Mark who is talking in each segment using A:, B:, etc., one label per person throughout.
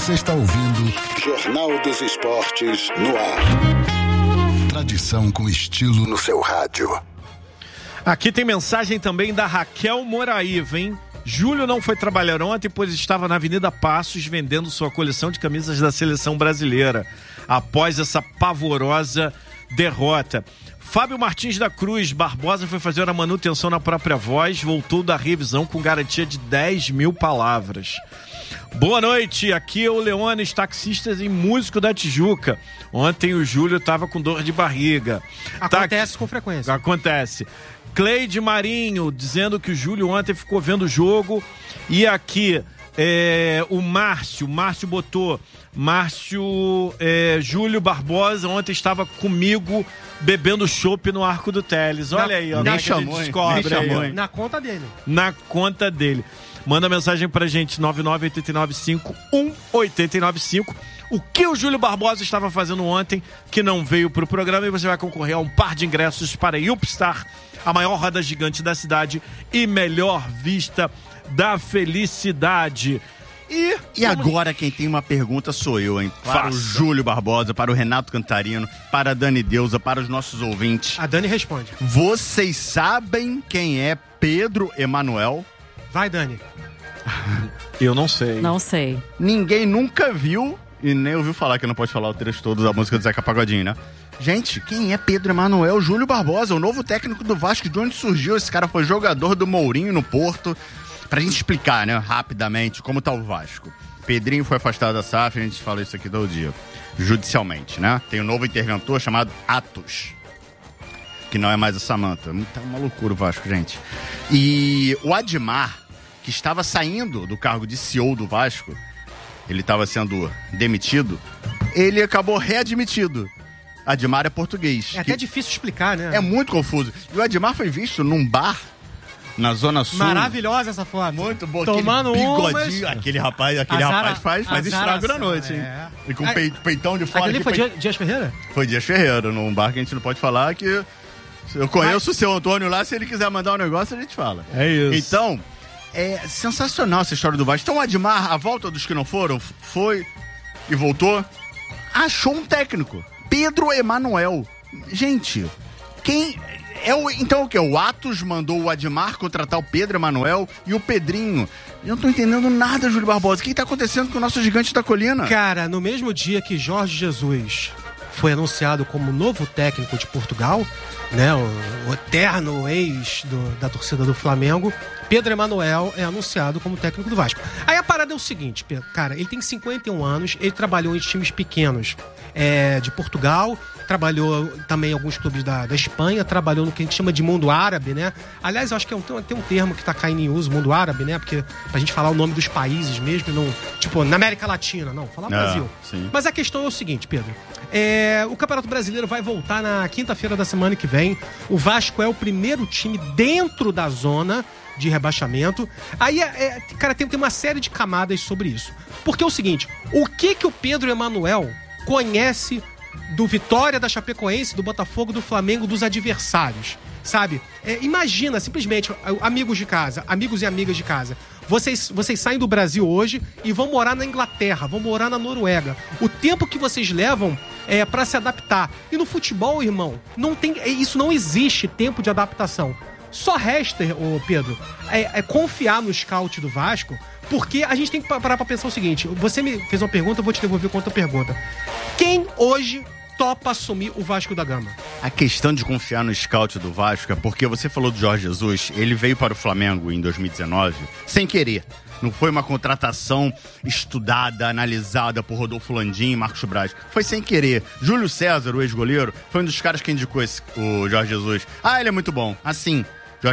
A: Você está ouvindo Jornal dos Esportes no ar. Tradição com estilo no seu rádio.
B: Aqui tem mensagem também da Raquel Moraíva, hein? Júlio não foi trabalhar ontem, pois estava na Avenida Passos vendendo sua coleção de camisas da seleção brasileira, após essa pavorosa derrota. Fábio Martins da Cruz, Barbosa foi fazer a manutenção na própria voz, voltou da revisão com garantia de 10 mil palavras. Boa noite, aqui é o Leones, taxista e músico da Tijuca. Ontem o Júlio estava com dor de barriga.
C: Acontece com frequência.
B: Acontece. Cleide Marinho, dizendo que o Júlio ontem ficou vendo o jogo. E aqui, o Márcio botou, Júlio Barbosa ontem estava comigo bebendo chopp no Arco do Teles. Olha aí, ó.
D: Nem chamou,
B: descobre aí,
C: na conta dele.
B: Na conta dele. Manda mensagem pra gente, 998951895. O que o Júlio Barbosa estava fazendo ontem que não veio pro programa, e você vai concorrer a um par de ingressos para a Upstar, a maior roda gigante da cidade e melhor vista da felicidade.
D: E agora quem tem uma pergunta sou eu, hein? Para o Júlio Barbosa, para o Renato Cantarino, para a Dani Deusa, para os nossos ouvintes.
C: A Dani responde.
D: Vocês sabem quem é Pedro Emanuel?
C: Vai, Dani.
B: Eu não sei.
E: Não sei.
D: Ninguém nunca viu e nem ouviu falar, que não pode falar o trecho todo da música do Zeca Pagodinho, né? Gente, quem é Pedro Emanuel? Júlio Barbosa, o novo técnico do Vasco. De onde surgiu? Esse cara foi jogador do Mourinho no Porto. Pra gente explicar, né, rapidamente, como tá o Vasco. Pedrinho foi afastado da SAF, a gente fala isso aqui todo dia, judicialmente, né? Tem um novo interventor chamado Atos, que não é mais a Samanta. Tá uma loucura o Vasco, gente. E o Admar, que estava saindo do cargo de CEO do Vasco, ele estava sendo demitido, ele acabou readmitido. Admar é português.
C: É até difícil explicar, né?
D: É muito confuso. E o Admar foi visto num bar na Zona Sul.
C: Maravilhosa essa foto.
D: Muito bom.
C: Tomando
D: bigodinho. Aquele rapaz faz estrago na noite, hein? E com peitão de fora.
C: Aquele foi Dias Ferreira?
D: Foi Dias Ferreira, num bar que a gente não pode falar, que eu conheço o seu Antônio lá, se ele quiser mandar um negócio, a gente fala.
B: É isso.
D: Então, é sensacional essa história do Vasco. Então o Admar, a volta dos que não foram, foi e voltou, achou um técnico. Pedro Emanuel. Gente, quem... Então o que? O Atos mandou o Admar contratar o Pedro Emanuel e o Pedrinho. Eu não tô entendendo nada, Júlio Barbosa. O que tá acontecendo com o nosso gigante da colina?
C: Cara, no mesmo dia que Jorge Jesus foi anunciado como novo técnico de Portugal, né, o eterno ex da torcida do Flamengo, Pedro Emanuel é anunciado como técnico do Vasco. Aí a parada é o seguinte, cara, ele tem 51 anos, ele trabalhou em times pequenos de Portugal, trabalhou também em alguns clubes da Espanha, trabalhou no que a gente chama de mundo árabe, né? Aliás, eu acho que tem um termo que tá caindo em uso, mundo árabe, né? Porque pra gente falar o nome dos países mesmo, não, tipo, na América Latina, não, falar Brasil.
D: Sim.
C: Mas a questão é o seguinte, Pedro, o Campeonato Brasileiro vai voltar na quinta-feira da semana que vem, o Vasco é o primeiro time dentro da zona de rebaixamento. Aí, cara, tem uma série de camadas sobre isso. Porque é o seguinte, o que o Pedro Emanuel conhece do Vitória, da Chapecoense, do Botafogo, do Flamengo, dos adversários, sabe? Imagina, simplesmente, amigos de casa, amigos e amigas de casa, vocês saem do Brasil hoje e vão morar na Inglaterra, vão morar na Noruega. O tempo que vocês levam pra se adaptar. E no futebol, irmão, isso não existe tempo de adaptação. Só resta, Pedro, confiar no scout do Vasco, porque a gente tem que parar pra pensar o seguinte, você me fez uma pergunta, eu vou te devolver com outra pergunta. Quem hoje topa assumir o Vasco da Gama?
D: A questão de confiar no scout do Vasco é porque você falou do Jorge Jesus, ele veio para o Flamengo em 2019 sem querer. Não foi uma contratação estudada, analisada por Rodolfo Landim e Marcos Braz. Foi sem querer. Júlio César, o ex-goleiro, foi um dos caras que indicou o Jorge Jesus. Ele é muito bom. Assim,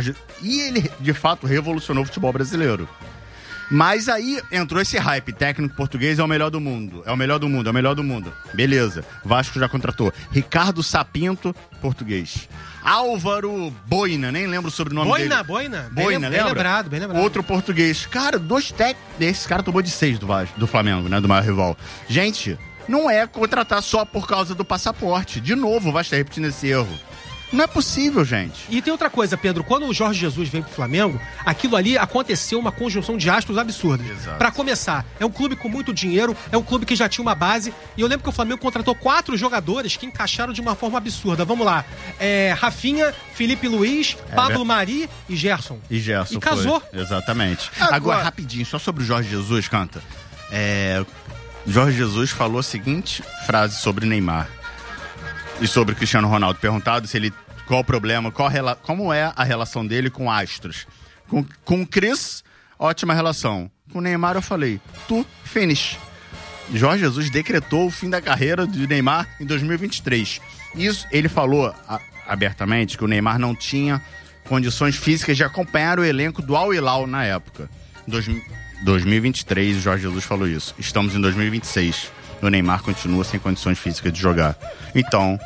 D: E ele, de fato, revolucionou o futebol brasileiro. Mas aí entrou esse hype, técnico português é o melhor do mundo, é o melhor do mundo, é o melhor do mundo. Beleza, Vasco já contratou. Ricardo Sapinto, português. Álvaro Boina, nem lembro o sobrenome dele.
C: Boina,
D: lembra?
C: Bem lembrado.
D: Outro português. Cara, esse cara tomou de 6 do Flamengo, né, do maior rival. Gente, não é contratar só por causa do passaporte. De novo, o Vasco tá repetindo esse erro. Não é possível, gente.
C: E tem outra coisa, Pedro. Quando o Jorge Jesus veio pro Flamengo, aquilo ali aconteceu uma conjunção de astros absurda.
D: Exato.
C: Pra começar, é um clube com muito dinheiro, é um clube que já tinha uma base. E eu lembro que o Flamengo contratou 4 jogadores que encaixaram de uma forma absurda. Vamos lá. Rafinha, Felipe Luiz, Pablo Mari e Gerson.
D: E Gerson
C: E casou.
D: Foi. Exatamente. Agora, rapidinho, só sobre o Jorge Jesus, Canta. Jorge Jesus falou a seguinte frase sobre Neymar e sobre Cristiano Ronaldo. Perguntado qual o problema, como é a relação dele com astros. Com o Cris, ótima relação. Com o Neymar eu falei, finish. Jorge Jesus decretou o fim da carreira de Neymar em 2023. Isso, ele falou abertamente que o Neymar não tinha condições físicas de acompanhar o elenco do Al Hilal na época. 2023, o Jorge Jesus falou isso. Estamos em 2026. O Neymar continua sem condições físicas de jogar. Então,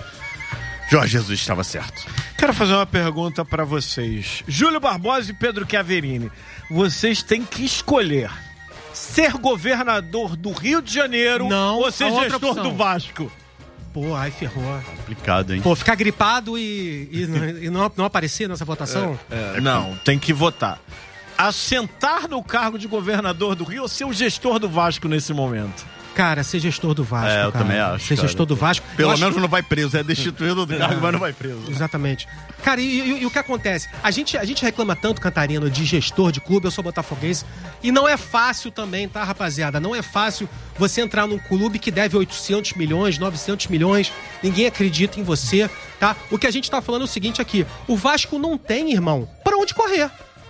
D: Jorge Jesus estava certo.
B: Quero fazer uma pergunta pra vocês. Júlio Barbosa e Pedro Chiaverini, vocês têm que escolher ser governador do Rio de Janeiro ou ser gestor do Vasco.
C: Pô, aí ferrou.
D: Complicado, hein?
C: Pô, ficar gripado e não aparecer nessa votação?
B: Não, tem que votar. Assentar no cargo de governador do Rio ou ser o gestor do Vasco nesse momento?
C: Cara, ser gestor do Vasco.
D: Eu também acho.
C: Ser gestor do Vasco.
D: Pelo menos não vai preso. É destituído do cargo, mas não vai preso.
C: Exatamente. Cara, e o que acontece? A gente reclama tanto, Cantarino, de gestor de clube. Eu sou botafoguense. E não é fácil também, tá, rapaziada? Não é fácil você entrar num clube que deve 800 milhões, 900 milhões. Ninguém acredita em você, tá? O que a gente tá falando é o seguinte aqui. O Vasco não tem, irmão, pra onde correr.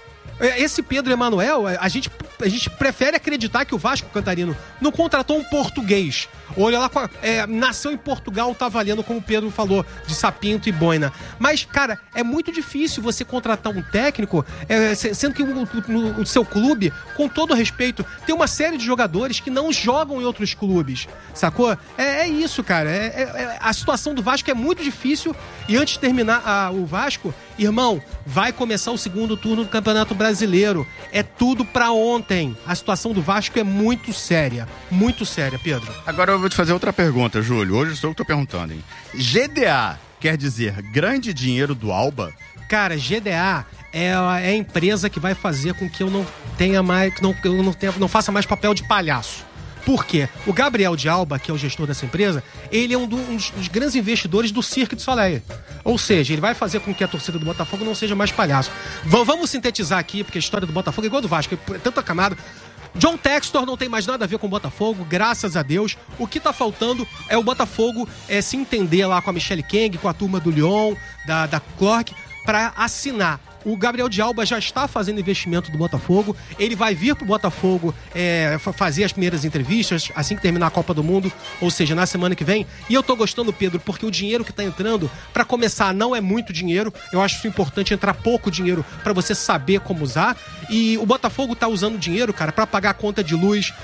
C: Esse Pedro Emanuel, a gente prefere acreditar que o Vasco, Cantarino, não contratou um português. Olha lá, nasceu em Portugal, tá valendo, como o Pedro falou, de Sapinto e Boina. Mas, cara, é muito difícil você contratar um técnico, sendo que o seu clube, com todo respeito, tem uma série de jogadores que não jogam em outros clubes, sacou? É isso, cara. A situação do Vasco é muito difícil. E antes de terminar o Vasco, irmão, vai começar o segundo turno do Campeonato Brasileiro. É tudo pra ontem. A situação do Vasco é muito séria, Pedro.
D: Agora eu vou te fazer outra pergunta, Júlio. Hoje sou eu que tô perguntando, hein? GDA quer dizer grande dinheiro do Alba?
C: Cara, GDA é a empresa que vai fazer com que eu não tenha mais, não faça mais papel de palhaço. Por quê? O Gabriel de Alba, que é o gestor dessa empresa, ele é um dos grandes investidores do Cirque du Soleil. Ou seja, ele vai fazer com que a torcida do Botafogo não seja mais palhaço. Vamos sintetizar aqui, porque a história do Botafogo é igual a do Vasco, é tanta camada. John Textor não tem mais nada a ver com o Botafogo, graças a Deus. O que tá faltando é o Botafogo se entender lá com a Michelle Kang, com a turma do Lyon, da Clark, para assinar. O Gabriel de Alba já está fazendo investimento do Botafogo. Ele vai vir pro Botafogo fazer as primeiras entrevistas assim que terminar a Copa do Mundo, ou seja, na semana que vem. E eu tô gostando, Pedro, porque o dinheiro que tá entrando, para começar, não é muito dinheiro. Eu acho isso importante, entrar pouco dinheiro para você saber como usar. E o Botafogo tá usando dinheiro, cara, para pagar conta de luz,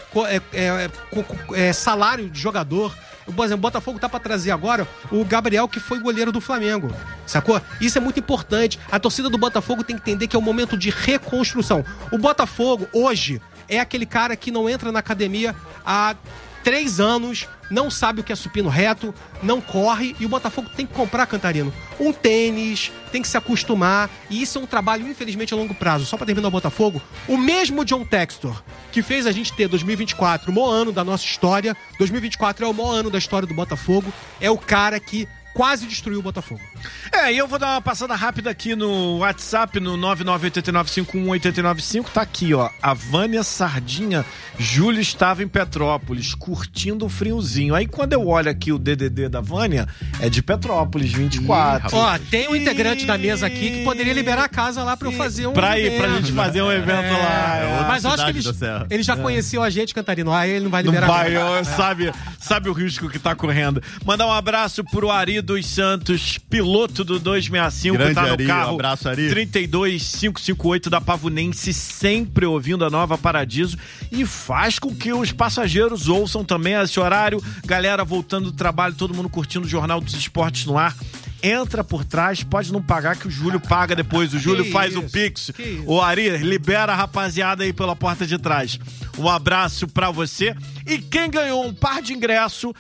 C: salário de jogador. Por exemplo, o Botafogo tá pra trazer agora o Gabriel, que foi goleiro do Flamengo, sacou? Isso é muito importante. A torcida do Botafogo tem que entender que é um momento de reconstrução. O Botafogo, hoje, é aquele cara que não entra na academia há 3 anos, não sabe o que é supino reto, não corre, e o Botafogo tem que comprar, Cantarino, um tênis, tem que se acostumar, e isso é um trabalho, infelizmente, a longo prazo. Só pra terminar o Botafogo, o mesmo John Textor, que fez a gente ter 2024, o maior ano da nossa história, 2024 é o maior ano da história do Botafogo, é o cara que quase destruiu o Botafogo.
B: E eu vou dar uma passada rápida aqui no WhatsApp, no 998951895. Tá aqui, ó. A Vânia Sardinha. Júlio estava em Petrópolis, curtindo o friozinho. Aí quando eu olho aqui o DDD da Vânia, é de Petrópolis, 24.
C: Ó, tem um integrante da mesa aqui que poderia liberar a casa lá pra eu fazer um
B: pra
C: evento.
B: pra gente fazer um evento lá.
C: Mas eu acho que ele já conheceu a gente, Cantarino. Aí ele não vai liberar.
B: Não vai, sabe o risco que tá correndo. Mandar um abraço pro Ari dos Santos, piloto do 265,
D: grande
B: tá no
D: Ari,
B: carro.
D: Um abraço, Ari.
B: 32558 da Pavunense, sempre ouvindo a Nova Paradiso, e faz com que os passageiros ouçam também a esse horário. Galera voltando do trabalho, todo mundo curtindo o Jornal dos Esportes no ar. Entra por trás, pode não pagar que o Júlio paga depois. O Júlio faz o Pix. O Ari libera a rapaziada aí pela porta de trás. Um abraço pra você. E quem ganhou um par de ingresso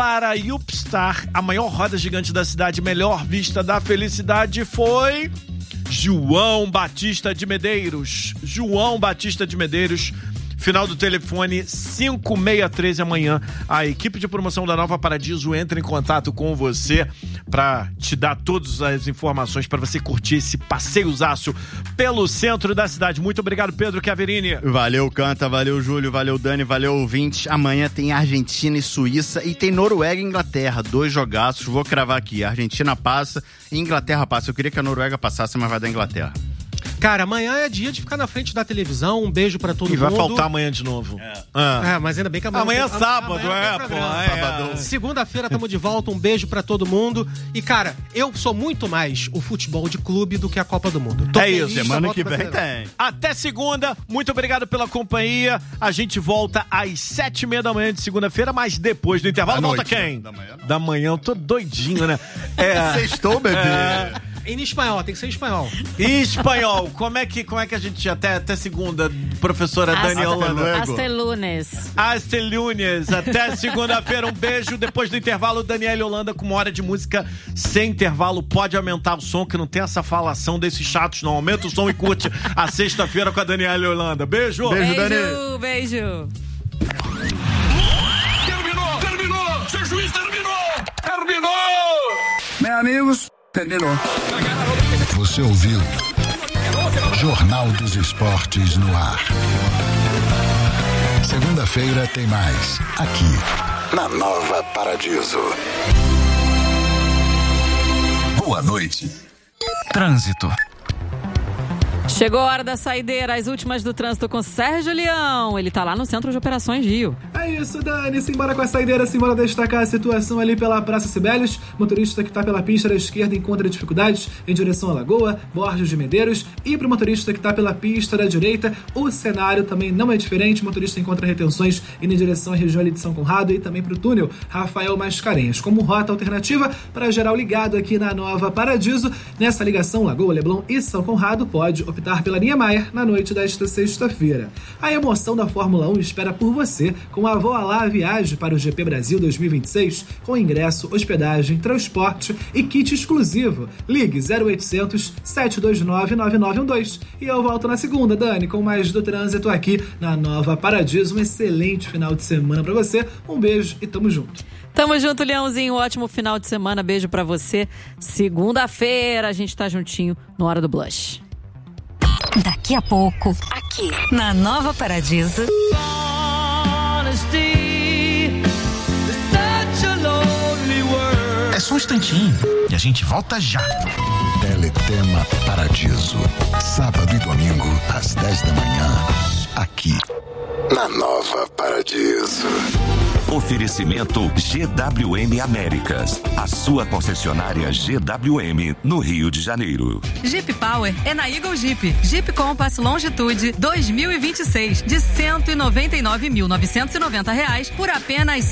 B: para Yupstar, a maior roda gigante da cidade, melhor vista da felicidade foi João Batista de Medeiros. João Batista de Medeiros, final do telefone 5613 amanhã. A equipe de promoção da Nova Paradiso entra em contato com você para te dar todas as informações para você curtir esse passeiozaço pelo centro da cidade. Muito obrigado, Pedro Chiaverini.
D: Valeu, Canta, valeu, Júlio, valeu, Dani, valeu, ouvintes. Amanhã tem Argentina e Suíça e tem Noruega e Inglaterra, 2 jogaços. Vou cravar aqui, a Argentina passa e Inglaterra passa. Eu queria que a Noruega passasse, mas vai dar Inglaterra.
C: Cara, amanhã é dia de ficar na frente da televisão. Um beijo pra todo mundo.
B: E vai faltar amanhã de novo.
C: Mas ainda bem que
B: amanhã é sábado,
C: pô. Segunda-feira tamo de volta. Um beijo pra todo mundo. E, cara, eu sou muito mais o futebol de clube do que a Copa do Mundo.
B: É isso.
D: Semana que vem tem.
B: Até segunda. Muito obrigado pela companhia. A gente volta às 7h30 da manhã de segunda-feira, mas depois do intervalo volta quem? Da manhã. Eu tô doidinho, né?
D: Sextou, bebê.
C: Em espanhol, tem que ser em espanhol.
B: Em espanhol, como é que a gente até segunda, professora Dani Holanda?
E: Hasta lunes.
B: Hasta lunes. Até segunda-feira, um beijo. Depois do intervalo, Daniela Holanda com 1 hora de música sem intervalo. Pode aumentar o som, que não tem essa falação desses chatos, não. Aumenta o som e curte a sexta-feira com a Daniela Holanda. Beijo.
D: Beijo, Dani.
E: Beijo.
F: Terminou! Seu juiz terminou! Meus amigos, terminou.
A: Você ouviu Jornal dos Esportes no ar. Segunda-feira tem mais, aqui, na Nova Paradiso. Boa noite.
G: Trânsito.
E: Chegou a hora da saideira, as últimas do trânsito com Sérgio Leão. Ele tá lá no Centro de Operações Rio.
H: É isso, Dani. Simbora com a saideira, simbora destacar a situação ali pela Praça Sibelius. Motorista que tá pela pista da esquerda encontra dificuldades em direção à Lagoa, Borges de Medeiros. E pro motorista que tá pela pista da direita, o cenário também não é diferente. O motorista encontra retenções indo em direção à região ali de São Conrado e também pro túnel Rafael Mascarenhas. Como rota alternativa para geral ligado aqui na Nova Paradiso, nessa ligação Lagoa, Leblon e São Conrado, pode optar pela Niemeyer na noite desta sexta-feira. A emoção da Fórmula 1 espera por você com a Voa Lá Viagem para o GP Brasil 2026, com ingresso, hospedagem, transporte e kit exclusivo. Ligue 0800 729 9912. E eu volto na segunda, Dani, com mais do trânsito aqui na Nova Paradiso. Um excelente final de semana para você. Um beijo e tamo junto.
E: Tamo junto, Leãozinho. Ótimo final de semana. Beijo pra você. Segunda-feira a gente tá juntinho no Hora do Blush.
I: Daqui a pouco, aqui na Nova Paradiso.
G: É só um instantinho e a gente volta já.
A: Teletema Paradiso. Sábado e domingo, às 10 da manhã. Aqui, na Nova Paradiso.
J: Oferecimento GWM Américas, a sua concessionária GWM no Rio de Janeiro.
I: Jeep Power é na Eagle Jeep. Jeep Compass Longitude 2026 de R$199.990 por apenas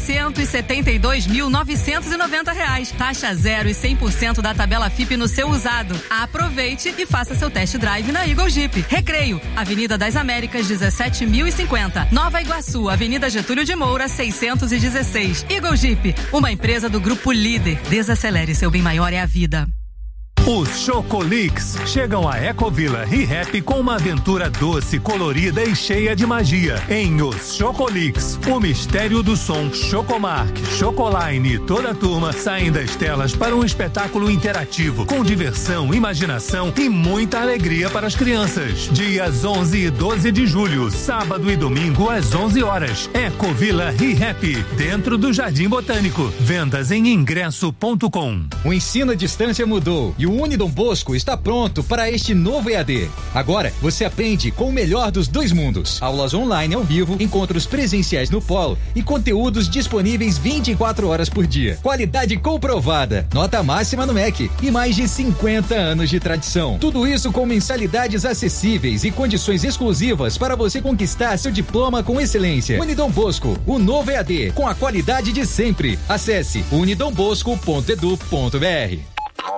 I: R$172.990. Taxa 0 e 100% da tabela FIP no seu usado. Aproveite e faça seu test drive na Eagle Jeep. Recreio, Avenida das Américas 17.050. Nova Iguaçu, Avenida Getúlio de Moura 616. Eagle Jeep, uma empresa do Grupo Líder. Desacelere, seu bem maior é a vida.
K: Os Chocolix chegam a Ecovila ReHap com uma aventura doce, colorida e cheia de magia. Em Os Chocolix, o mistério do som, Chocomark, Chocoline e toda a turma saem das telas para um espetáculo interativo com diversão, imaginação e muita alegria para as crianças. Dias 11 e 12 de julho, sábado e domingo às 11 horas. Ecovila ReHap, dentro do Jardim Botânico. Vendas em ingresso.com.
L: O ensino à distância mudou e o Unidom Bosco está pronto para este novo EAD. Agora, você aprende com o melhor dos dois mundos. Aulas online ao vivo, encontros presenciais no polo e conteúdos disponíveis 24 horas por dia. Qualidade comprovada, nota máxima no MEC e mais de 50 anos de tradição. Tudo isso com mensalidades acessíveis e condições exclusivas para você conquistar seu diploma com excelência. Unidom Bosco, o novo EAD, com a qualidade de sempre. Acesse unidombosco.edu.br.
A: Nova Paradiso.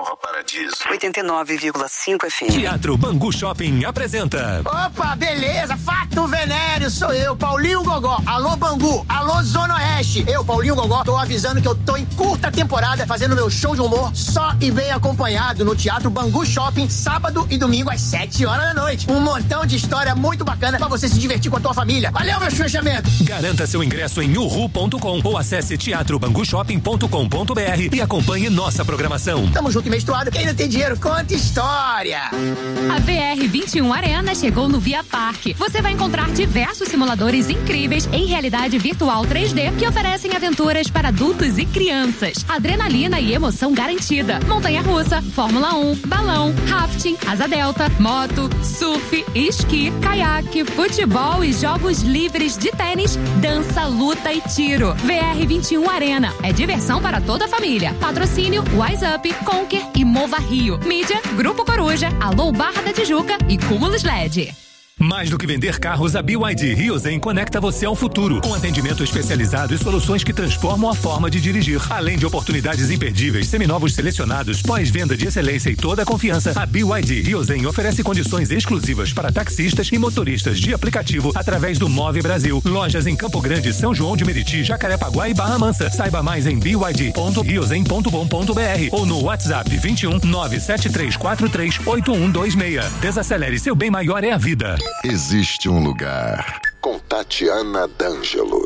J: cidades.
M: 89,5 FM.
K: Teatro Bangu Shopping apresenta.
N: Opa, beleza, fato venéreo, sou eu, Paulinho Gogó. Alô, Bangu, alô, Zona Oeste. Eu, Paulinho Gogó, tô avisando que eu tô em curta temporada fazendo meu show de humor só e bem acompanhado no Teatro Bangu Shopping, sábado e domingo às 7 horas da noite. Um montão de história muito bacana pra você se divertir com a tua família. Valeu, meu fechamento.
K: Garanta seu ingresso em uhu.com ou acesse teatrobangushopping.com.br e acompanhe nossa programação.
N: Tamo junto e menstruado, quem não tem dinheiro, conta história.
O: A VR21 Arena chegou no Via Parque. Você vai encontrar diversos simuladores incríveis em realidade virtual 3D que oferecem aventuras para adultos e crianças. Adrenalina e emoção garantida. Montanha-russa, Fórmula 1, balão, rafting, asa delta, moto, surf, esqui, caiaque, futebol e jogos livres de tênis, dança, luta e tiro. VR21 Arena. É diversão para toda a família. Patrocínio Wise Up, Conquer e Mova Rio. Mídia, Grupo Coruja, Alô Barra da Tijuca e Cúmulos LED.
K: Mais do que vender carros, a BYD Rio Zen conecta você ao futuro, com atendimento especializado e soluções que transformam a forma de dirigir. Além de oportunidades imperdíveis, seminovos selecionados, pós-venda de excelência e toda a confiança, a BYD Rio Zen oferece condições exclusivas para taxistas e motoristas de aplicativo através do Move Brasil. Lojas em Campo Grande, São João de Meriti, Jacarepaguá e Barra Mansa. Saiba mais em byd.riozen.com.br ou no WhatsApp 21 97343 8126. Desacelere, seu bem maior é a vida.
A: Existe um lugar com Tatiana D'Angelo.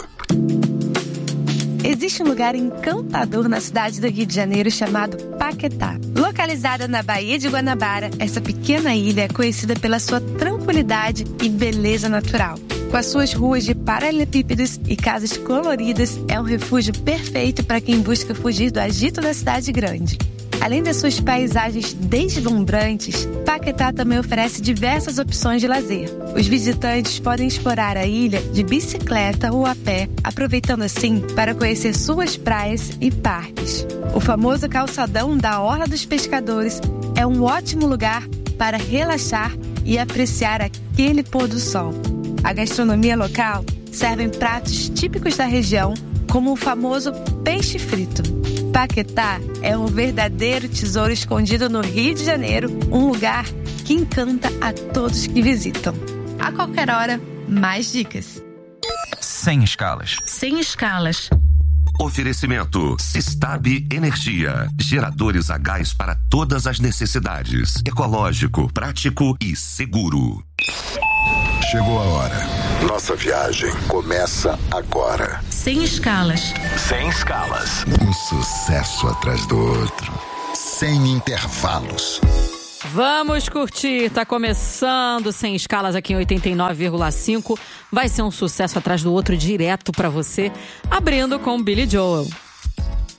P: Existe um lugar encantador na cidade do Rio de Janeiro chamado Paquetá. Localizada na Baía de Guanabara, essa pequena ilha é conhecida pela sua tranquilidade e beleza natural. Com as suas ruas de paralelepípedos e casas coloridas, é um refúgio perfeito para quem busca fugir do agito da cidade grande. Além das suas paisagens deslumbrantes, Paquetá também oferece diversas opções de lazer. Os visitantes podem explorar a ilha de bicicleta ou a pé, aproveitando assim para conhecer suas praias e parques. O famoso calçadão da Orla dos Pescadores é um ótimo lugar para relaxar e apreciar aquele pôr do sol. A gastronomia local serve pratos típicos da região, como o famoso peixe frito. Paquetá é um verdadeiro tesouro escondido no Rio de Janeiro, um lugar que encanta a todos que visitam. A qualquer hora, mais dicas.
G: Sem escalas.
O: Sem escalas.
J: Oferecimento Sistab Energia. Geradores a gás para todas as necessidades. Ecológico, prático e seguro.
A: Chegou a hora. Nossa viagem começa agora.
O: Sem escalas.
G: Sem escalas.
A: Um sucesso atrás do outro. Sem intervalos.
E: Vamos curtir, tá começando Sem Escalas aqui em 89,5. Vai ser um sucesso atrás do outro direto pra você, abrindo com Billy Joel.